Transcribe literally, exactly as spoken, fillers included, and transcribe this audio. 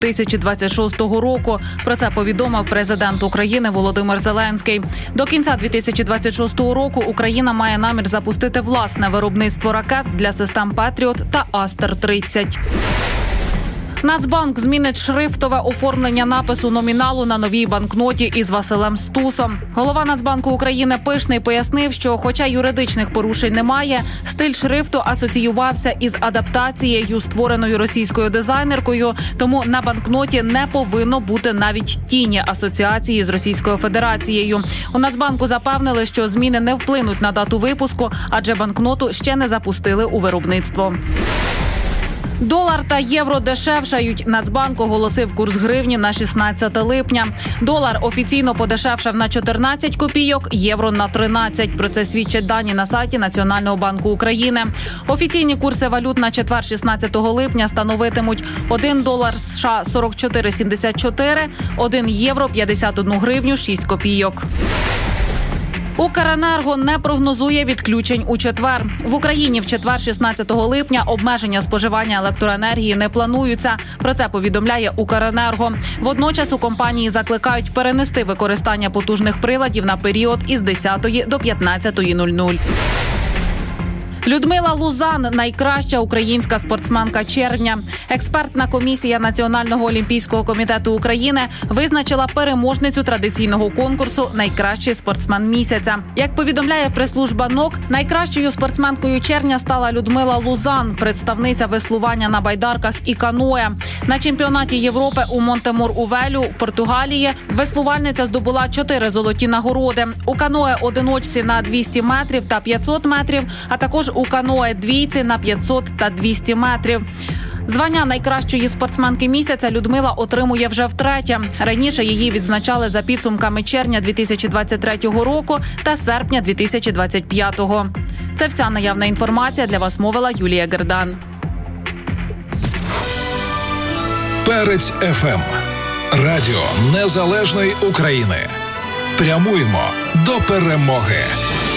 тисячі двадцять шостого року. Про це повідомив президент України Володимир Зеленський. До кінця дві тисячі двадцять шостого року Україна має намір запустити власне виробництво ракет для систем «Петріот» та «Астер тридцять». Нацбанк змінить шрифтове оформлення напису номіналу на новій банкноті із Василем Стусом. Голова Нацбанку України Пишний пояснив, що хоча юридичних порушень немає, стиль шрифту асоціювався із адаптацією, створеною російською дизайнеркою, тому на банкноті не повинно бути навіть тіні асоціації з Російською Федерацією. У Нацбанку запевнили, що зміни не вплинуть на дату випуску, адже банкноту ще не запустили у виробництво. Долар та євро дешевшають. Нацбанк оголосив курс гривні на шістнадцяте липня. Долар офіційно подешевшав на чотирнадцять копійок, євро на тринадцять. Про це свідчать дані на сайті Національного банку України. Офіційні курси валют на четвер, шістнадцятого липня, становитимуть один долар США сорок чотири сімдесят чотири, один євро п'ятдесят одну гривню шість копійок. Укренерго не прогнозує відключень у четвер. В Україні в четвер, шістнадцятого липня, обмеження споживання електроенергії не плануються. Про це повідомляє Укренерго. Водночас у компанії закликають перенести використання потужних приладів на період із десятої до п'ятнадцятої нуль нуль. Людмила Лузан – найкраща українська спортсменка червня. Експертна комісія Національного олімпійського комітету України визначила переможницю традиційного конкурсу «Найкращий спортсмен місяця». Як повідомляє прес-служба НОК, найкращою спортсменкою червня стала Людмила Лузан, представниця веслування на байдарках і каное. На чемпіонаті Європи у Монтемор-у-Велю в Португалії веслувальниця здобула чотири золоті нагороди. У каное одиночці на двісті метрів та п'ятсот метрів, а також у каное двійці на п'ятсот та двісті метрів. Звання найкращої спортсменки місяця Людмила отримує вже втретє. Раніше її відзначали за підсумками червня дві тисячі двадцять третього року та серпня дві тисячі двадцять п'ятого. Це вся наявна інформація. Для вас мовила Юлія Гердан. Перець еф ем. Радіо Незалежної України. Прямуємо до перемоги.